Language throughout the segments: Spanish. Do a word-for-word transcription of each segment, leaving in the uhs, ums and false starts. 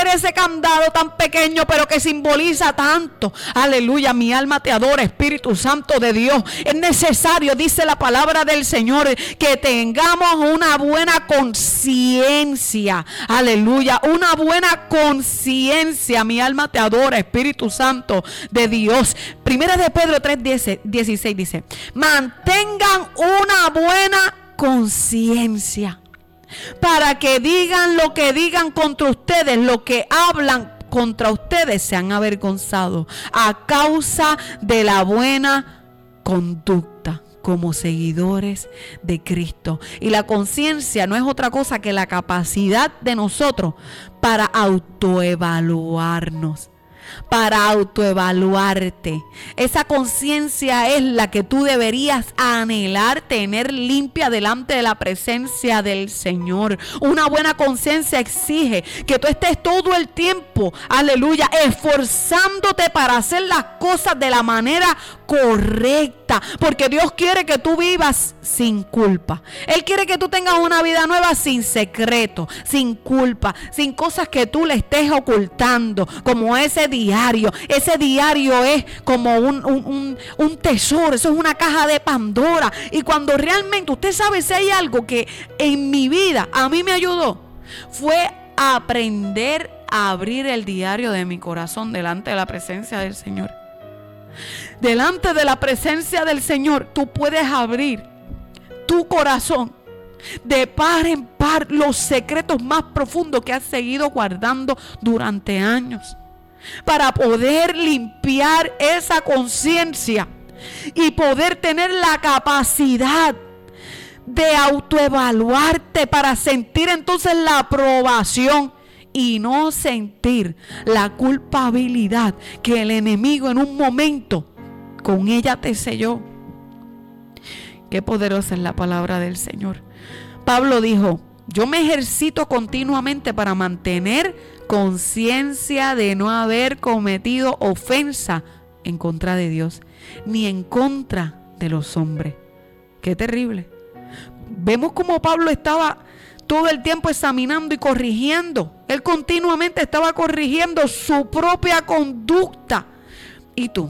romper ese candado tan pequeño, pero que simboliza tanto. Aleluya, mi alma te adora, Espíritu Santo de Dios. Es necesario, dice la palabra del Señor, que tengamos una buena conciencia. Aleluya, una buena conciencia. Mi alma te adora, Espíritu Santo de Dios. Primera de Pedro tres dieciséis dice: mantengan una buena conciencia, para que digan lo que digan contra ustedes, lo que hablan contra ustedes sean avergonzados a causa de la buena conducta como seguidores de Cristo. Y la conciencia no es otra cosa que la capacidad de nosotros para autoevaluarnos, para autoevaluarte. Esa conciencia es la que tú deberías anhelar tener limpia delante de la presencia del Señor. Una buena conciencia exige que tú estés todo el tiempo, aleluya, esforzándote para hacer las cosas de la manera correcta, porque Dios quiere que tú vivas sin culpa. Él quiere que tú tengas una vida nueva sin secreto, sin culpa, sin cosas que tú le estés ocultando, como ese diario. Ese diario es como un, un, un, un tesoro, eso es una caja de Pandora. Y cuando realmente usted sabe, si hay algo que en mi vida a mí me ayudó, fue aprender a abrir el diario de mi corazón delante de la presencia del Señor. Delante de la presencia del Señor tú puedes abrir tu corazón de par en par los secretos más profundos que has seguido guardando durante años, para poder limpiar esa conciencia y poder tener la capacidad de autoevaluarte, para sentir entonces la aprobación y no sentir la culpabilidad que el enemigo en un momento con ella te selló. Qué poderosa es la palabra del Señor. Pablo dijo: yo me ejercito continuamente para mantener conciencia de no haber cometido ofensa en contra de Dios, ni en contra de los hombres. Qué terrible. Vemos cómo Pablo estaba todo el tiempo examinando y corrigiendo. Él continuamente estaba corrigiendo su propia conducta. ¿Y tú?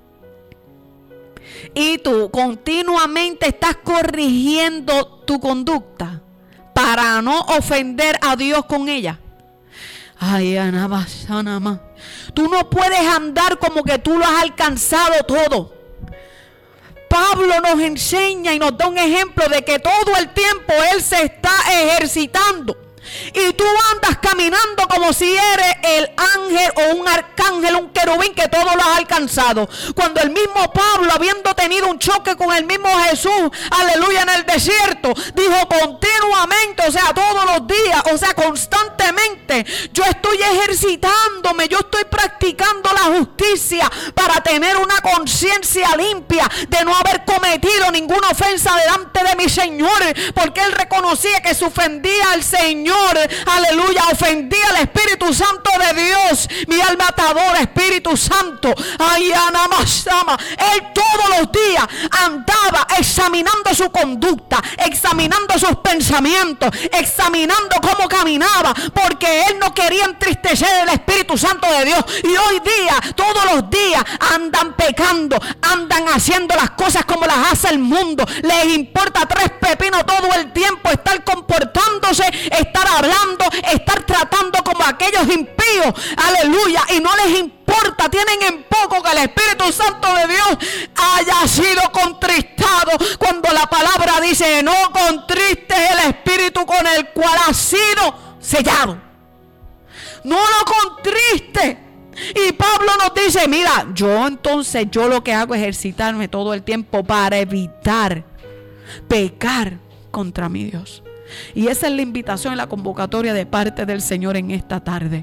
Y tú continuamente estás corrigiendo tu conducta para no ofender a Dios con ella. Ay, Anabashanama. Tú no puedes andar como que tú lo has alcanzado todo. Pablo nos enseña y nos da un ejemplo de que todo el tiempo él se está ejercitando. Y tú andas caminando como si eres el ángel o un arcángel, un querubín, que todo lo has alcanzado. Cuando el mismo Pablo, habiendo tenido un choque con el mismo Jesús, aleluya, en el desierto, dijo continuamente, o sea, todos los días, o sea, constantemente, yo estoy ejercitándome, yo estoy practicando la justicia para tener una conciencia limpia de no haber cometido ninguna ofensa delante de mi Señor, porque él reconocía que se ofendía al Señor. Aleluya, ofendía al Espíritu Santo de Dios. Mi alma te adora, Espíritu Santo. Ay, Anamasama. Él todos los días andaba examinando su conducta, examinando sus pensamientos, examinando cómo caminaba, porque él no quería entristecer el Espíritu Santo de Dios. Y hoy día, todos los días andan pecando, andan haciendo las cosas como las hace el mundo. Les importa tres pepinos todo el tiempo estar comportándose, estar hablando, estar tratando como aquellos impíos, aleluya, y no les importa, tienen en poco que el Espíritu Santo de Dios haya sido contristado, cuando la palabra dice: no contristes el Espíritu con el cual has sido sellado. No lo contristes. Y Pablo nos dice: mira, yo entonces yo lo que hago es ejercitarme todo el tiempo para evitar pecar contra mi Dios. Y esa es la invitación y la convocatoria de parte del Señor en esta tarde.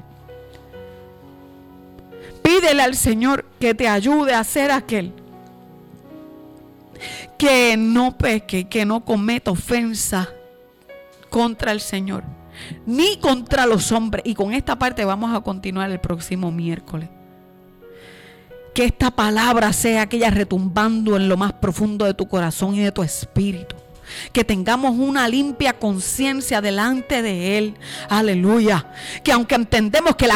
Pídele al Señor que te ayude a ser aquel que no peque, que no cometa ofensa contra el Señor, ni contra los hombres. Y con esta parte vamos a continuar el próximo miércoles. Que esta palabra sea aquella retumbando en lo más profundo de tu corazón y de tu espíritu. Que tengamos una limpia conciencia delante de Él. Aleluya. Que aunque entendemos que la